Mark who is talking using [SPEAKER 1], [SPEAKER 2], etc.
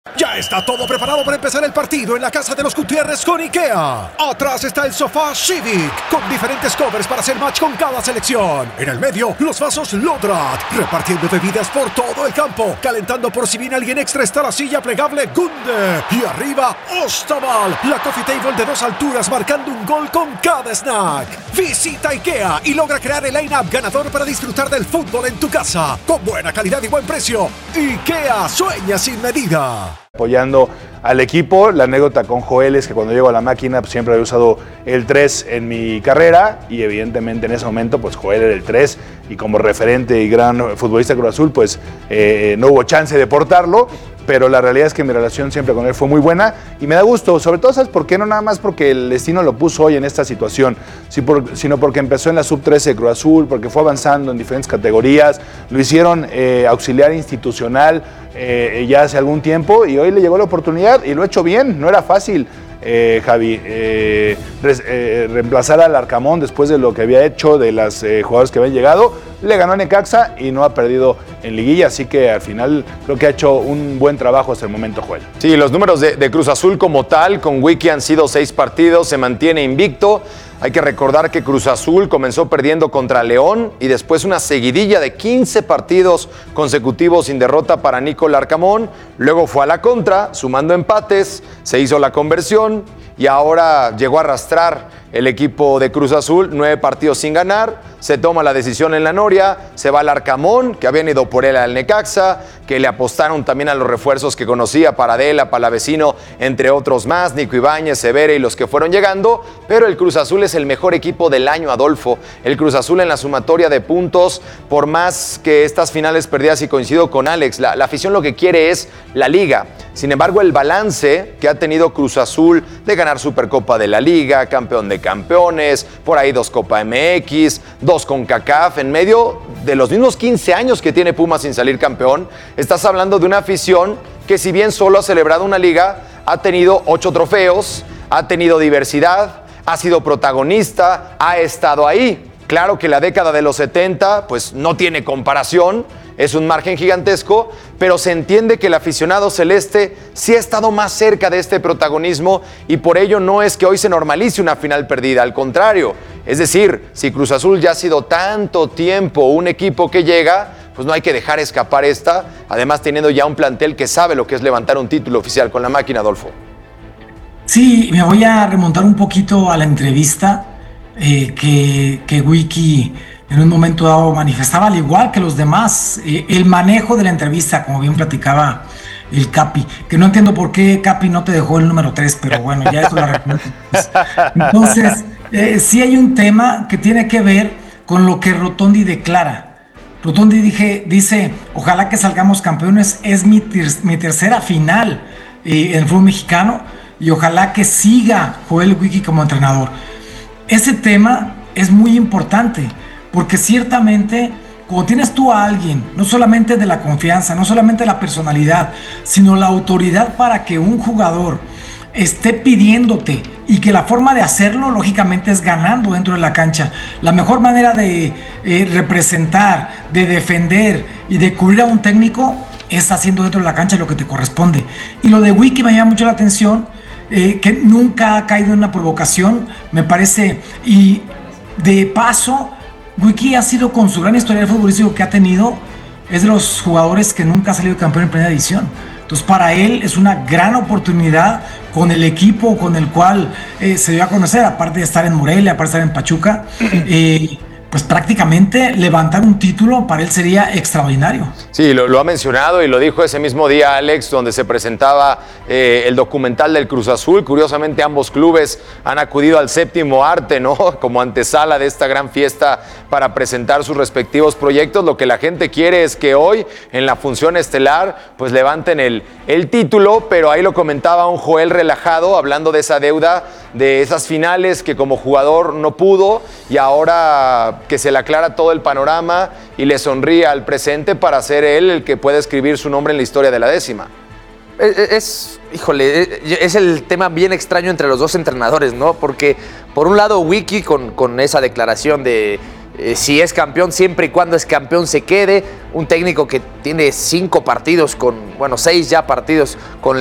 [SPEAKER 1] Ya está todo preparado para empezar el partido en la casa de los Gutiérrez con IKEA. Atrás está el sofá Civic, con diferentes covers para hacer match con cada selección. En el medio, los vasos Lodrat, repartiendo bebidas por todo el campo. Calentando por si viene alguien extra está la silla plegable Gunde. Y arriba, Ostaval, la coffee table de 2 alturas marcando un gol con cada snack. Visita IKEA y logra crear el line-up ganador para disfrutar del fútbol en tu casa. Con buena calidad y buen precio. IKEA sueña sin medida.
[SPEAKER 2] Apoyando al equipo. La anécdota con Joel es que cuando llego a la máquina pues siempre había usado el 3 en mi carrera y evidentemente en ese momento pues Joel era el 3 y como referente y gran futbolista de Cruz Azul pues no hubo chance de portarlo, pero la realidad es que mi relación siempre con él fue muy buena y me da gusto, sobre todo, ¿sabes por qué? No nada más porque el destino lo puso hoy en esta situación, sino porque empezó en la sub-13 de Cruz Azul, porque fue avanzando en diferentes categorías, lo hicieron auxiliar institucional ya hace algún tiempo y hoy le llegó la oportunidad y lo ha hecho bien, no era fácil. Javi, reemplazar al Arcamón después de lo que había hecho, de las jugadores que habían llegado, le ganó a Necaxa y no ha perdido en liguilla, así que al final creo que ha hecho un buen trabajo hasta el momento, Joel.
[SPEAKER 3] Sí, los números de Cruz Azul como tal, con Wiki han sido 6 partidos, se mantiene invicto. Hay que recordar que Cruz Azul comenzó perdiendo contra León y después una seguidilla de 15 partidos consecutivos sin derrota para Nicolás Arcamón. Luego fue a la contra, sumando empates, se hizo la conversión y ahora llegó a arrastrar el equipo de Cruz Azul, 9 partidos sin ganar, se toma la decisión en la Noria, se va al Arcamón, que habían ido por él al Necaxa, que le apostaron también a los refuerzos que conocía, Paradela, Palavecino, entre otros más, Nico Ibáñez, Severa y los que fueron llegando, pero el Cruz Azul es el mejor equipo del año, Adolfo. El Cruz Azul en la sumatoria de puntos, por más que estas finales perdidas, y coincido con Alex, la afición lo que quiere es la Liga. Sin embargo, el balance que ha tenido Cruz Azul de ganar Supercopa de la Liga, campeón de campeones, por ahí 2 Copa MX, 2 CONCACAF, en medio de los mismos 15 años que tiene Pumas sin salir campeón, estás hablando de una afición que si bien solo ha celebrado una liga, ha tenido 8 trofeos, ha tenido diversidad, ha sido protagonista, ha estado ahí. Claro que la década de los 70 pues no tiene comparación, es un margen gigantesco, pero se entiende que el aficionado celeste sí ha estado más cerca de este protagonismo y por ello no es que hoy se normalice una final perdida, al contrario. Es decir, si Cruz Azul ya ha sido tanto tiempo un equipo que llega, pues no hay que dejar escapar esta, además teniendo ya un plantel que sabe lo que es levantar un título oficial con la máquina, Adolfo.
[SPEAKER 4] Sí, me voy a remontar un poquito a la entrevista que Wiki en un momento dado manifestaba, al igual que los demás, el manejo de la entrevista, como bien platicaba el Capi, que no entiendo por qué Capi no te dejó el número 3, pero bueno, ya eso la respuesta. Entonces, sí hay un tema que tiene que ver con lo que Rotondi declara. Rotondi dice, ojalá que salgamos campeones, es mi tercera final en el fútbol mexicano y ojalá que siga Joel Wiki como entrenador. Ese tema es muy importante, porque ciertamente cuando tienes tú a alguien, no solamente de la confianza, no solamente la personalidad, sino la autoridad para que un jugador esté pidiéndote y que la forma de hacerlo lógicamente es ganando dentro de la cancha. La mejor manera de representar, de defender y de cubrir a un técnico es haciendo dentro de la cancha lo que te corresponde. Y lo de Wiki me llama mucho la atención, que nunca ha caído en una provocación, me parece, y de paso Wiki ha sido, con su gran historial futbolístico que ha tenido, es de los jugadores que nunca ha salido campeón en primera división. Entonces para él es una gran oportunidad con el equipo con el cual se dio a conocer, aparte de estar en Morelia, aparte de estar en Pachuca, pues prácticamente levantar un título para él sería extraordinario.
[SPEAKER 3] Sí, lo ha mencionado y lo dijo ese mismo día Alex, donde se presentaba el documental del Cruz Azul. Curiosamente ambos clubes han acudido al séptimo arte, ¿no? Como antesala de esta gran fiesta para presentar sus respectivos proyectos. Lo que la gente quiere es que hoy en la función estelar pues levanten el título, pero ahí lo comentaba un Joel relajado, hablando de esa deuda, de esas finales que como jugador no pudo y ahora que se le aclara todo el panorama y le sonríe al presente para ser él el que pueda escribir su nombre en la historia de la décima.
[SPEAKER 5] Es el tema bien extraño entre los dos entrenadores, ¿no? Porque por un lado Wiki con esa declaración de si es campeón, siempre y cuando es campeón se quede. Un técnico que tiene 5 partidos 6 ya partidos con